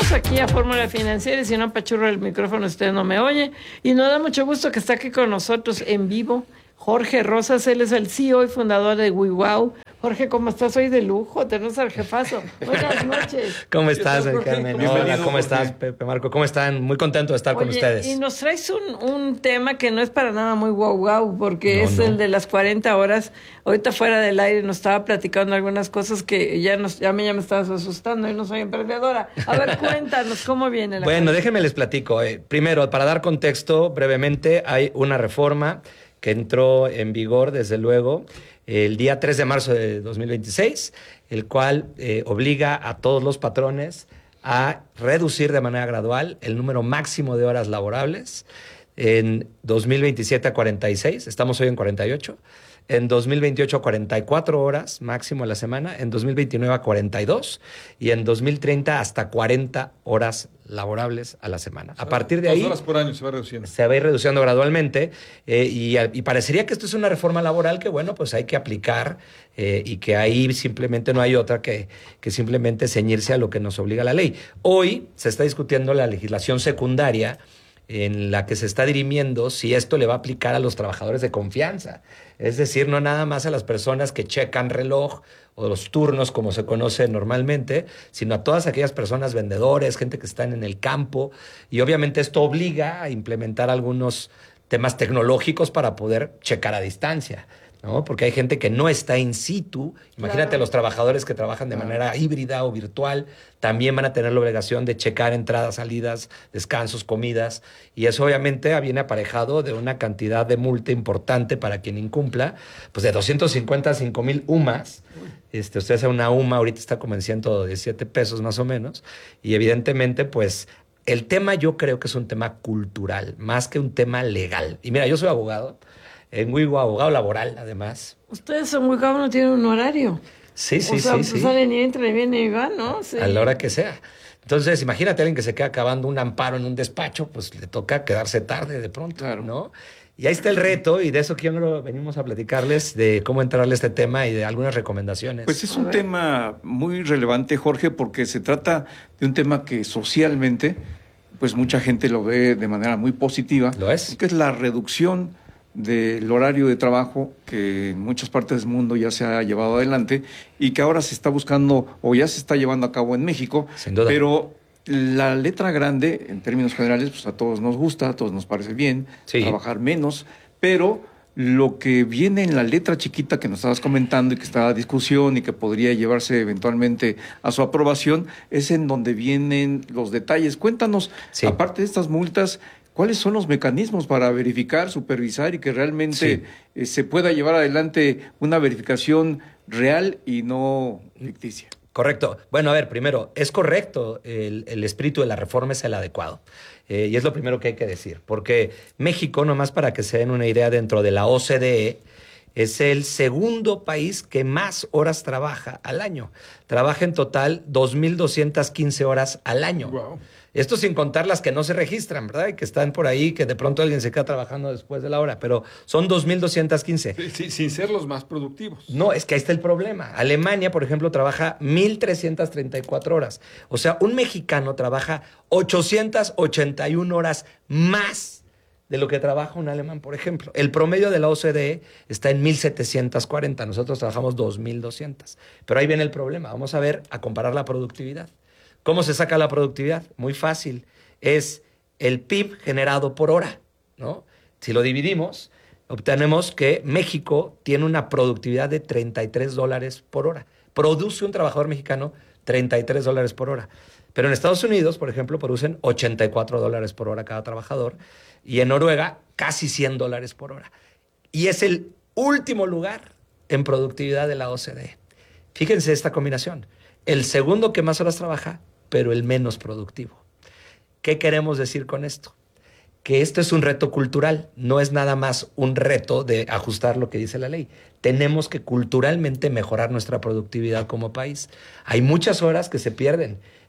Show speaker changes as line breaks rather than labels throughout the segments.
Regresamos aquí a Fórmula Financiera y si no apachurro el micrófono usted no me oye. Y nos da mucho gusto que está aquí con nosotros en vivo Jorge Rosas. Él es el CEO y fundador de WeWow. Jorge, ¿cómo estás? Hoy de lujo, tenemos al jefazo. Buenas noches.
¿Cómo estás, Carmen? Hola, ¿cómo estás, Pepe, Marco? ¿Cómo están? Muy contento de estar con ustedes.
Y nos traes un tema que no es para nada muy wow, porque es el de las 40 horas. Ahorita fuera del aire nos estaba platicando algunas cosas que ya me estabas asustando y no soy emprendedora. A ver, cuéntanos, ¿cómo viene la
Bueno, déjenme les platico. Primero, para dar contexto brevemente, hay una reforma que entró en vigor, desde luego, el día 3 de marzo de 2026, el cual obliga a todos los patrones a reducir de manera gradual el número máximo de horas laborables. En 2027 a 46, estamos hoy en 48. En 2028 a 44 horas máximo a la semana, en 2029 a 42 y en 2030 hasta 40 horas laborables a la semana. A partir de ahí...
2 horas por año se va reduciendo.
Se va a ir reduciendo gradualmente y parecería que esto es una reforma laboral que, bueno, pues hay que aplicar y que ahí simplemente no hay otra que simplemente ceñirse a lo que nos obliga la ley. Hoy se está discutiendo la legislación secundaria en la que se está dirimiendo si esto le va a aplicar a los trabajadores de confianza. Es decir, no nada más a las personas que checan reloj o los turnos, como se conoce normalmente, sino a todas aquellas personas, vendedores, gente que están en el campo. Y obviamente esto obliga a implementar algunos temas tecnológicos para poder checar a distancia, ¿no? Porque hay gente que no está in situ. Imagínate, claro, los trabajadores que trabajan de manera híbrida o virtual también van a tener la obligación de checar entradas, salidas, descansos, comidas. Y eso obviamente viene aparejado de una cantidad de multa importante para quien incumpla, pues de 250 a 5,000 UMAS. Usted hace una UMA, ahorita está como en 117 pesos más o menos. Y evidentemente, pues, el tema yo creo que es un tema cultural, más que un tema legal. Y mira, yo soy abogado. En WeWow, abogado laboral, además.
Ustedes en WeWow no tienen un horario.
Sí.
Salen y entran y vienen y van, ¿no? Sí.
A la hora que sea. Entonces, imagínate a alguien que se queda acabando un amparo en un despacho, pues le toca quedarse tarde de pronto, claro, ¿no? Y ahí está el reto, y de eso venimos a platicarles, de cómo entrarle a este tema y de algunas recomendaciones.
Pues es un tema muy relevante, Jorge, porque se trata de un tema que socialmente, pues mucha gente lo ve de manera muy positiva.
Lo es.
Que es la reducción del horario de trabajo que en muchas partes del mundo ya se ha llevado adelante y que ahora se está buscando o ya se está llevando a cabo en México.
Sin duda.
Pero la letra grande, en términos generales, pues a todos nos gusta, a todos nos parece bien, trabajar menos, pero lo que viene en la letra chiquita que nos estabas comentando y que está a discusión y que podría llevarse eventualmente a su aprobación, es en donde vienen los detalles. Cuéntanos, aparte de estas multas, ¿cuáles son los mecanismos para verificar, supervisar y que realmente se pueda llevar adelante una verificación real y no ficticia?
Correcto. Bueno, a ver, primero, es correcto, el espíritu de la reforma es el adecuado. Y es lo primero que hay que decir, porque México, nomás para que se den una idea, dentro de la OCDE, es el segundo país que más horas trabaja al año. Trabaja en total 2,215 horas al año.
Wow.
Esto sin contar las que no se registran, ¿verdad? Y que están por ahí, que de pronto alguien se queda trabajando después de la hora, pero son 2,215.
Sí, sin ser los más productivos.
No, es que ahí está el problema. Alemania, por ejemplo, trabaja 1,334 horas. O sea, un mexicano trabaja 881 horas más de lo que trabaja un alemán, por ejemplo. El promedio de la OCDE está en 1,740. Nosotros trabajamos 2,200. Pero ahí viene el problema. Vamos a comparar la productividad. ¿Cómo se saca la productividad? Muy fácil. Es el PIB generado por hora, ¿no? Si lo dividimos, obtenemos que México tiene una productividad de $33 por hora. Produce un trabajador mexicano $33 por hora. Pero en Estados Unidos, por ejemplo, producen $84 por hora cada trabajador. Y en Noruega, casi $100 por hora. Y es el último lugar en productividad de la OCDE. Fíjense esta combinación. El segundo que más horas trabaja, pero el menos productivo. ¿Qué queremos decir con esto? Que esto es un reto cultural, no es nada más un reto de ajustar lo que dice la ley. Tenemos que culturalmente mejorar nuestra productividad como país. Hay muchas horas que se pierden.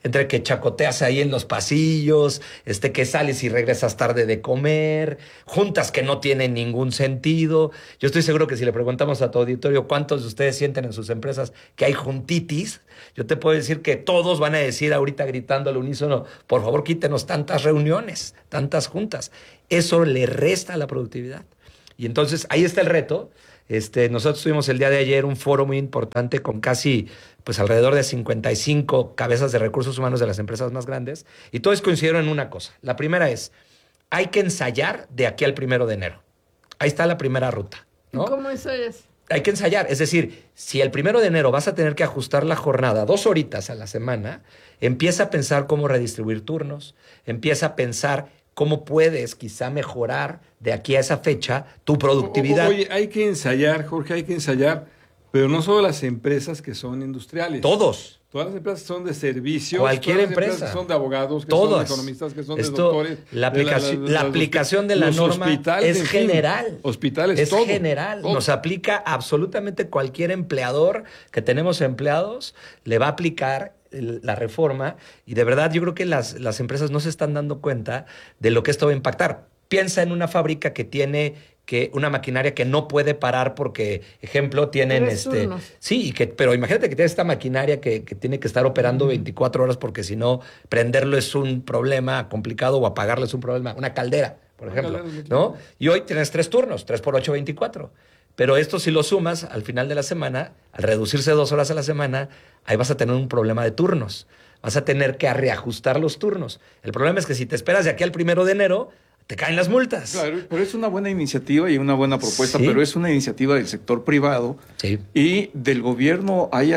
entre que chacoteas ahí en los pasillos, que sales y regresas tarde de comer, juntas que no tienen ningún sentido. Yo estoy seguro que si le preguntamos a tu auditorio cuántos de ustedes sienten en sus empresas que hay juntitis, yo te puedo decir que todos van a decir ahorita gritando al unísono, por favor quítenos tantas reuniones, tantas juntas. Eso le resta a la productividad. Y entonces ahí está el reto. Nosotros tuvimos el día de ayer un foro muy importante con casi pues alrededor de 55 cabezas de recursos humanos de las empresas más grandes, y todos coincidieron en una cosa. La primera es, hay que ensayar de aquí al 1 de enero. Ahí está la primera ruta, ¿no?
¿Cómo ensayas?
Hay que ensayar, es decir, si el 1 de enero vas a tener que ajustar la jornada 2 horitas a la semana, empieza a pensar cómo redistribuir turnos, empieza a pensar cómo puedes quizá mejorar de aquí a esa fecha tu productividad.
Oye, hay que ensayar, Jorge, hay que ensayar, pero no solo las empresas que son industriales.
Todos.
Todas las empresas son de servicios.
Cualquier
todas las
empresa.
empresas que son de abogados, que
Todas.
son de economistas, que son de doctores.
La aplicación de la norma es general.
Hospitales,
es
todo.
general.
Todo.
Nos aplica absolutamente cualquier empleador que tenemos empleados, le va a aplicar la reforma, y de verdad yo creo que las empresas no se están dando cuenta de lo que esto va a impactar. Piensa en una fábrica que tiene una maquinaria que no puede parar porque, ejemplo, tienen sí, pero imagínate que tienes esta maquinaria que tiene que estar operando 24 horas porque si no, prenderlo es un problema complicado o apagarlo es un problema. Una caldera, por ejemplo, ¿no? Y hoy tienes 3 turnos, 3 por 8, 24. Pero esto si lo sumas al final de la semana, al reducirse 2 horas a la semana, ahí vas a tener un problema de turnos. Vas a tener que reajustar los turnos. El problema es que si te esperas de aquí al 1 de enero, te caen las multas.
Claro, pero es una buena iniciativa y una buena propuesta,
Sí.
pero es una iniciativa del sector privado.
Sí.
¿Y del gobierno hay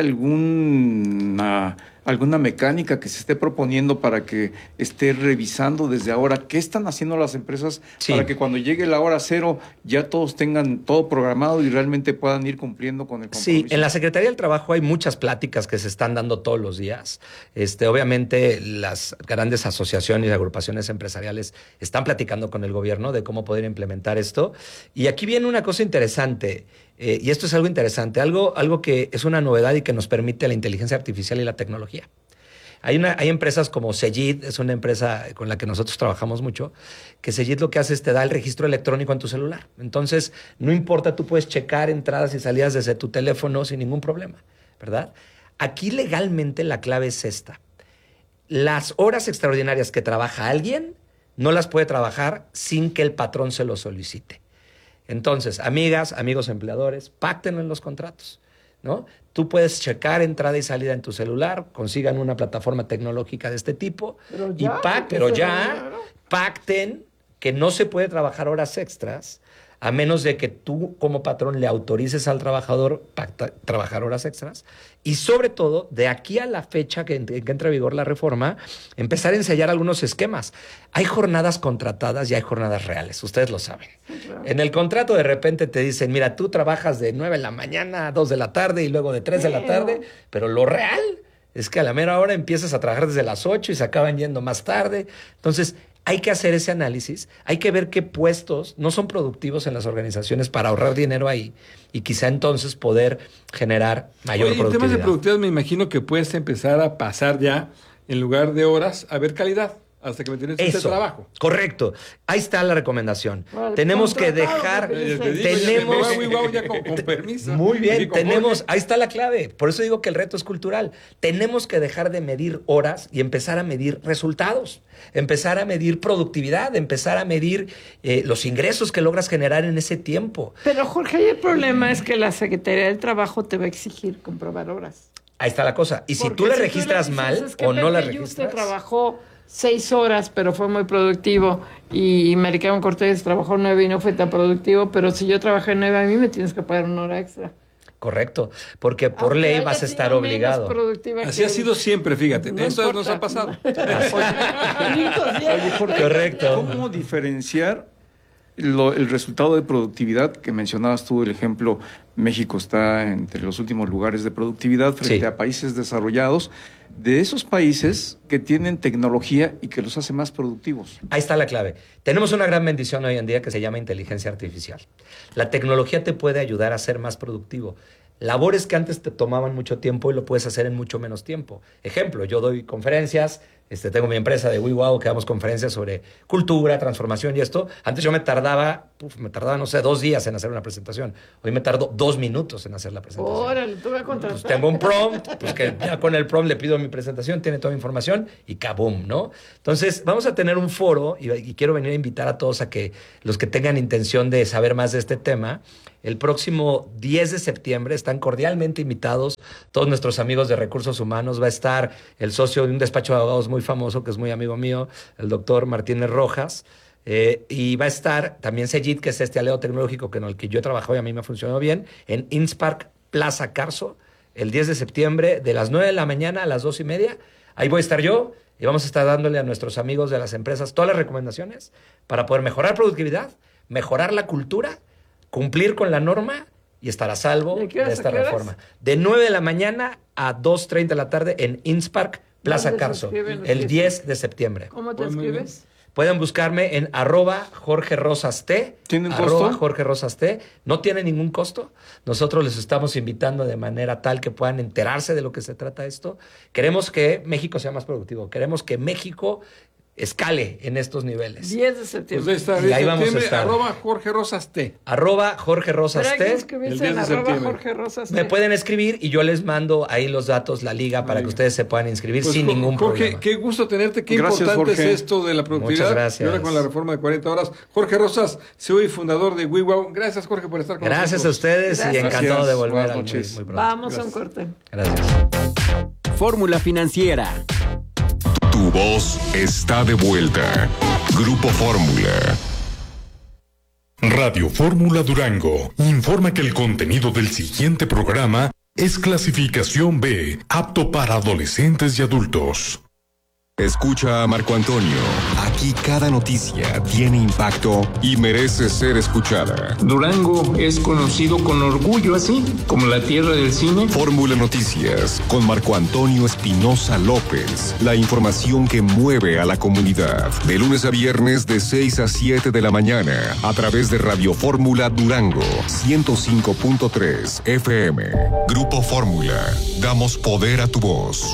alguna mecánica que se esté proponiendo para que esté revisando desde ahora qué están haciendo las empresas
Sí.
para que cuando llegue la hora cero ya todos tengan todo programado y realmente puedan ir cumpliendo con el compromiso?
Sí, en la Secretaría del Trabajo hay muchas pláticas que se están dando todos los días. Obviamente las grandes asociaciones y agrupaciones empresariales están platicando con el gobierno de cómo poder implementar esto. Y aquí viene una cosa interesante, y esto es algo interesante, algo que es una novedad y que nos permite la inteligencia artificial y la tecnología. Hay empresas como Cegid, es una empresa con la que nosotros trabajamos mucho, que Cegid lo que hace es te da el registro electrónico en tu celular. Entonces, no importa, tú puedes checar entradas y salidas desde tu teléfono sin ningún problema, ¿verdad? Aquí legalmente la clave es esta. Las horas extraordinarias que trabaja alguien no las puede trabajar sin que el patrón se lo solicite. Entonces, amigas, amigos empleadores, páctenlo en los contratos, ¿no? Tú puedes checar entrada y salida en tu celular, consigan una plataforma tecnológica de este tipo, pero ya pacten que no se puede trabajar horas extras a menos de que tú como patrón le autorices al trabajador trabajar horas extras. Y sobre todo, de aquí a la fecha que entra en vigor la reforma, empezar a ensayar algunos esquemas. Hay jornadas contratadas y hay jornadas reales, ustedes lo saben. Sí, claro. En el contrato de repente te dicen, mira, tú trabajas de 9 de la mañana a 2 de la tarde y luego de 3 de la tarde, pero lo real es que a la mera hora empiezas a trabajar desde las 8 y se acaban yendo más tarde. Entonces, hay que hacer ese análisis, hay que ver qué puestos no son productivos en las organizaciones para ahorrar dinero ahí y quizá entonces poder generar mayor productividad. En
temas de productividad me imagino que puedes empezar a pasar ya, en lugar de horas, a ver calidad. Hasta que me tienes este trabajo.
Correcto. Ahí está la recomendación. Tenemos que dejar.
Con permiso.
Muy bien, ahí está la clave. Por eso digo que el reto es cultural. Tenemos que dejar de medir horas y empezar a medir resultados. Empezar a medir productividad, empezar a medir los ingresos que logras generar en ese tiempo.
Pero, Jorge, ahí el problema es que la Secretaría del Trabajo te va a exigir comprobar horas.
Ahí está la cosa. Y si tú le registras mal o no la registras.
Usted trabajó 6 horas, pero fue muy productivo, y Maricarmen Cortés trabajó 9 y no fue tan productivo, pero si yo trabajé 9, a mí me tienes que pagar 1 hora extra.
Correcto, porque por ley vas a estar obligado.
Así ha sido siempre, fíjate. No esto nos ha pasado.
Oye, Jorge, correcto. ¿Cómo diferenciar el resultado de productividad que mencionabas tú? El ejemplo, México está entre los últimos lugares de productividad frente a países desarrollados, de esos países que tienen tecnología y que los hace más productivos.
Ahí está la clave. Tenemos una gran bendición hoy en día que se llama inteligencia artificial. La tecnología te puede ayudar a ser más productivo. labores que antes te tomaban mucho tiempo y lo puedes hacer en mucho menos tiempo. Ejemplo, yo doy conferencias, tengo mi empresa de WeWow que damos conferencias sobre cultura, transformación y esto. Antes yo me tardaba, no sé, 2 días en hacer una presentación. Hoy me tardo 2 minutos en hacer la presentación.
Órale, tú voy a contratar.
Pues tengo un prompt, pues que ya con el prompt le pido mi presentación, tiene toda mi información y ¡kabum!, ¿no? Entonces, vamos a tener un foro y quiero venir a invitar a todos a que los que tengan intención de saber más de este tema, el próximo 10 de septiembre están cordialmente invitados todos nuestros amigos de Recursos Humanos. Va a estar el socio de un despacho de abogados muy famoso, que es muy amigo mío, el doctor Martínez Rojas. Y va a estar también Sejit, que es este aliado tecnológico con el que yo he trabajado y a mí me ha funcionado bien, en Inspark Plaza Carso, el 10 de septiembre, de las 9 de la mañana a las 2:30. Ahí voy a estar yo y vamos a estar dándole a nuestros amigos de las empresas todas las recomendaciones para poder mejorar productividad, mejorar la cultura, cumplir con la norma y estar a salvo de esta reforma. De 9 de la mañana a 2:30 de la tarde en Inspark Plaza Carso, el 10 de septiembre.
¿Cómo te escribes?
Pueden buscarme en @JorgeRosasT.
¿Tienen costo?
@JorgeRosasT. No tiene ningún costo. Nosotros les estamos invitando de manera tal que puedan enterarse de lo que se trata esto. Queremos que México sea más productivo. Queremos que México escale en estos niveles.
10 de septiembre.
Pues
y ahí vamos a estar.
@JorgeRosasT.
@JorgeRosasT.
Pero hay que inscribirse en @JorgeRosasT.
Me pueden escribir y yo les mando ahí los datos, la liga, para que ustedes se puedan inscribir
Pues,
sin ningún
Jorge,
problema.
qué gusto tenerte. Qué
Gracias,
importante
Jorge.
es esto de la productividad.
Muchas gracias.
Y ahora con la reforma de 40 horas. Jorge Rosas, CEO y fundador de WeWow. Gracias, Jorge, por estar con
Gracias a
nosotros.
ustedes y
Gracias.
encantado de volver
Buenas
al
noches.
muy pronto.
Vamos a un corte.
Gracias.
Fórmula Financiera.
Tu voz está de vuelta. Grupo Fórmula. Radio Fórmula Durango informa que el contenido del siguiente programa es clasificación B, apto para adolescentes y adultos. Escucha a Marco Antonio. Aquí cada noticia tiene impacto y merece ser escuchada.
Durango es conocido con orgullo así, como la tierra del cine.
Fórmula Noticias con Marco Antonio Espinosa López. La información que mueve a la comunidad. De lunes a viernes de 6 a 7 de la mañana a través de Radio Fórmula Durango 105.3 FM. Grupo Fórmula. Damos poder a tu voz.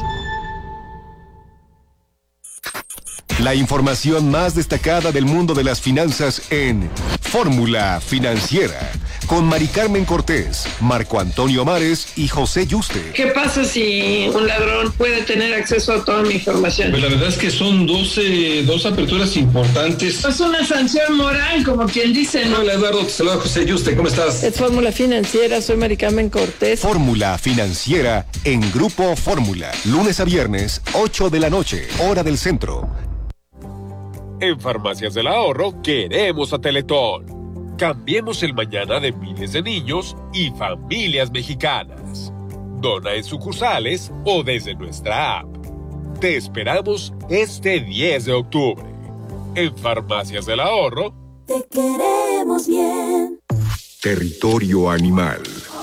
La información más destacada del mundo de las finanzas en Fórmula Financiera, con Mari Carmen Cortés, Marco Antonio Mares y José Yuste.
¿Qué pasa si un ladrón puede tener acceso a toda mi información?
Pues la verdad es que son dos aperturas importantes.
Es una sanción moral, como quien dice, ¿no?
Hola Eduardo, te saluda José Yuste, ¿cómo estás?
Es Fórmula Financiera, soy Mari Carmen Cortés.
Fórmula Financiera en Grupo Fórmula, lunes a viernes, 8 de la noche, hora del centro.
En Farmacias del Ahorro queremos a Teletón. Cambiemos el mañana de miles de niños y familias mexicanas. Dona en sucursales o desde nuestra app. Te esperamos este 10 de octubre. En Farmacias del Ahorro.
Te queremos bien.
Territorio animal.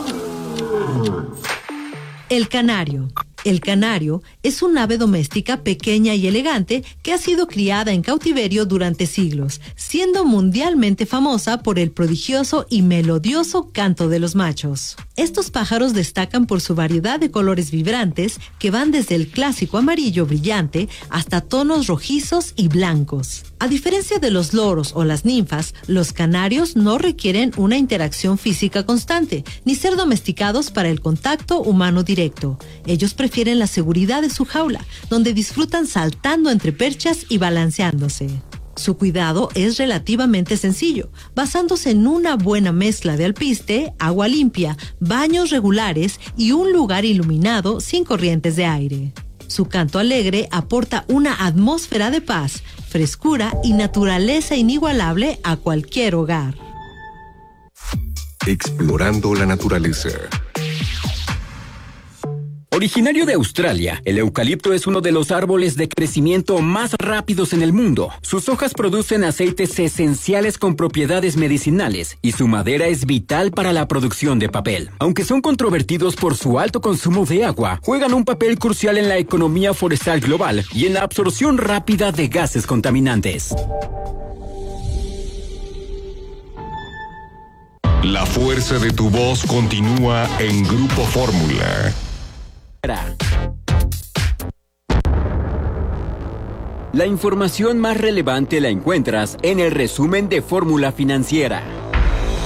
El canario. El canario es un ave doméstica pequeña y elegante que ha sido criada en cautiverio durante siglos, siendo mundialmente famosa por el prodigioso y melodioso canto de los machos. Estos pájaros destacan por su variedad de colores vibrantes que van desde el clásico amarillo brillante hasta tonos rojizos y blancos. A diferencia de los loros o las ninfas, los canarios no requieren una interacción física constante, ni ser domesticados para el contacto humano directo. Ellos prefieren la seguridad de su jaula, donde disfrutan saltando entre perchas y balanceándose. Su cuidado es relativamente sencillo, basándose en una buena mezcla de alpiste, agua limpia, baños regulares y un lugar iluminado sin corrientes de aire. Su canto alegre aporta una atmósfera de paz, frescura y naturaleza inigualable a cualquier hogar.
Explorando la naturaleza.
Originario de Australia, el eucalipto es uno de los árboles de crecimiento más rápidos en el mundo. Sus hojas producen aceites esenciales con propiedades medicinales y su madera es vital para la producción de papel. Aunque son controvertidos por su alto consumo de agua, juegan un papel crucial en la economía forestal global y en la absorción rápida de gases contaminantes.
La fuerza de tu voz continúa en Grupo Fórmula.
La información más relevante la encuentras en el resumen de Fórmula Financiera.